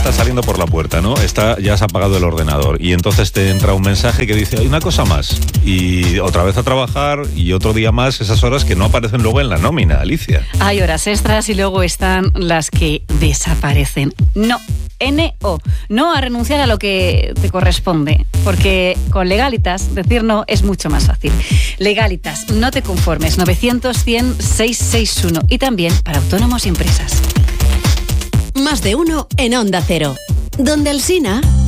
estás saliendo por la puerta, ¿no? Ya has apagado el ordenador y entonces te entra un mensaje que dice, hay una cosa más. Y otra vez a trabajar y otro día más, esas horas que no aparecen luego en la nómina, Alicia. Hay horas extras y luego están las que desaparecen. No. NO, no a renunciar a lo que te corresponde, porque con Legalitas decir no es mucho más fácil. Legalitas, no te conformes, 900-100-661 y también para autónomos y empresas. Más de uno en Onda Cero, donde Alsina